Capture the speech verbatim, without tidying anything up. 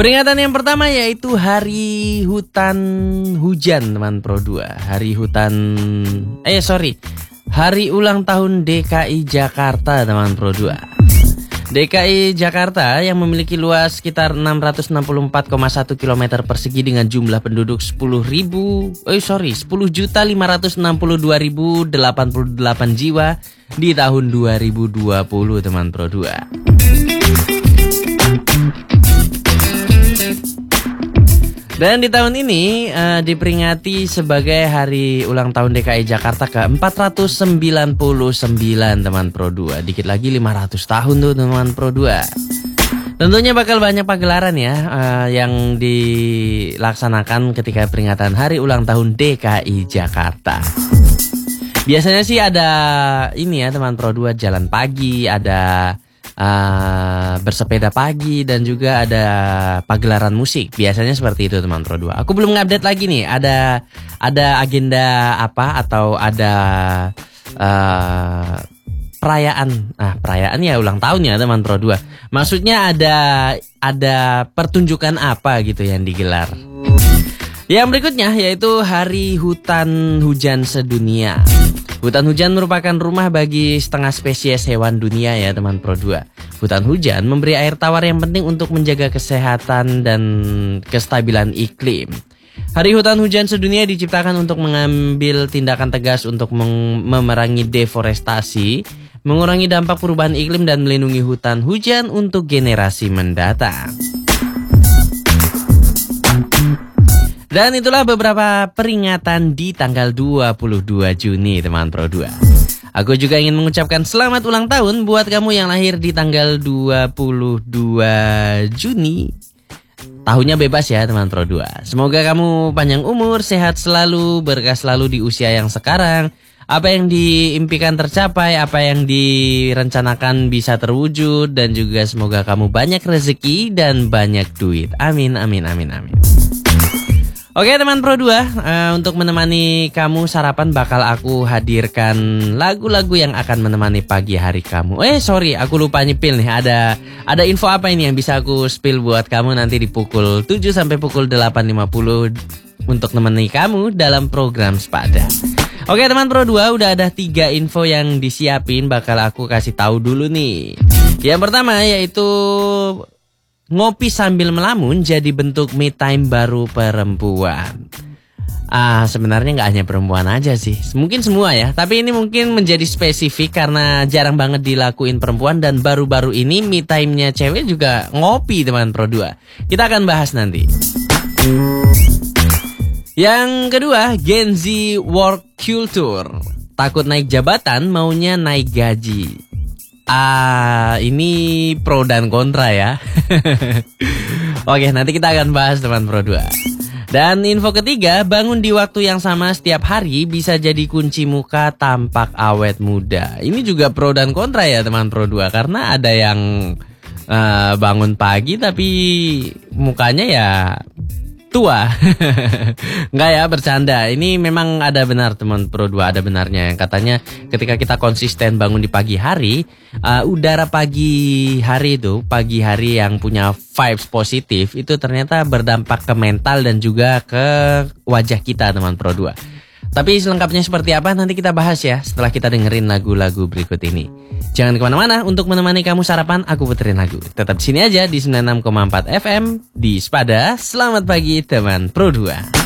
Peringatan yang pertama yaitu Hari Hutan Hujan teman Pro dua. Hari Hutan Eh sorry Hari Ulang Tahun D K I Jakarta teman Pro dua. D K I Jakarta yang memiliki luas sekitar enam ratus enam puluh empat koma satu kilometer persegi dengan jumlah penduduk sepuluh ribu, eh sorry, sepuluh juta lima ratus enam puluh dua ribu delapan puluh delapan jiwa di tahun dua ribu dua puluh teman Pro dua. Dan di tahun ini uh, diperingati sebagai Hari Ulang Tahun D K I Jakarta ke empat ratus sembilan puluh sembilan teman Pro dua. Dikit lagi lima ratus tahun tuh teman Pro dua. Tentunya bakal banyak pagelaran ya uh, yang dilaksanakan ketika peringatan Hari Ulang Tahun D K I Jakarta. Biasanya sih ada ini ya teman Pro dua, jalan pagi, ada Uh, bersepeda pagi, dan juga ada pagelaran musik. Biasanya seperti itu teman Pro dua. Aku belum ngupdate lagi nih, ada ada agenda apa atau ada uh, perayaan. Ah, perayaan ya ulang tahun ya teman Pro dua. Maksudnya ada ada pertunjukan apa gitu yang digelar. Yang berikutnya yaitu Hari Hutan Hujan Sedunia. Hutan hujan merupakan rumah bagi setengah spesies hewan dunia ya teman Pro dua. Hutan hujan memberi air tawar yang penting untuk menjaga kesehatan dan kestabilan iklim. Hari Hutan Hujan Sedunia diciptakan untuk mengambil tindakan tegas untuk memerangi deforestasi, mengurangi dampak perubahan iklim dan melindungi hutan hujan untuk generasi mendatang. Dan itulah beberapa peringatan di tanggal dua puluh dua Juni teman Pro dua. Aku juga ingin mengucapkan selamat ulang tahun buat kamu yang lahir di tanggal dua puluh dua Juni. Tahunnya bebas ya teman Pro dua. Semoga kamu panjang umur, sehat selalu, berkah selalu di usia yang sekarang. Apa yang diimpikan tercapai, apa yang direncanakan bisa terwujud, dan juga semoga kamu banyak rezeki dan banyak duit. Amin, amin, amin, amin. Oke teman Pro dua, uh, untuk menemani kamu sarapan bakal aku hadirkan lagu-lagu yang akan menemani pagi hari kamu. Eh sorry, aku lupa nyepil nih. Ada ada info apa ini yang bisa aku spill buat kamu nanti di pukul tujuh sampai pukul delapan lima puluh untuk menemani kamu dalam program Sepada. Oke teman Pro dua, udah ada tiga info yang disiapin, bakal aku kasih tahu dulu nih. Yang pertama yaitu ngopi sambil melamun jadi bentuk me time baru perempuan. Ah, sebenarnya nggak hanya perempuan aja sih, mungkin semua ya. Tapi ini mungkin menjadi spesifik karena jarang banget dilakuin perempuan, dan baru-baru ini me time-nya cewek juga ngopi teman Pro dua. Kita akan bahas nanti. Yang kedua, Gen Z work culture. Takut naik jabatan, maunya naik gaji. Ah, ini pro dan kontra ya. Oke, nanti kita akan bahas teman Pro dua. Dan info ketiga, bangun di waktu yang sama setiap hari bisa jadi kunci muka tampak awet muda. Ini juga pro dan kontra ya teman Pro dua, karena ada yang uh, bangun pagi tapi mukanya ya tua. Enggak ya, bercanda. Ini memang ada benar teman Pro dua, ada benarnya yang katanya ketika kita konsisten bangun di pagi hari, uh, udara pagi hari itu, pagi hari yang punya vibes positif itu ternyata berdampak ke mental dan juga ke wajah kita teman Pro dua. Tapi selengkapnya seperti apa nanti kita bahas ya setelah kita dengerin lagu-lagu berikut ini. Jangan kemana-mana, untuk menemani kamu sarapan aku puterin lagu. Tetap di sini aja di sembilan puluh enam koma empat F M di Sepada. Selamat pagi teman Pro dua.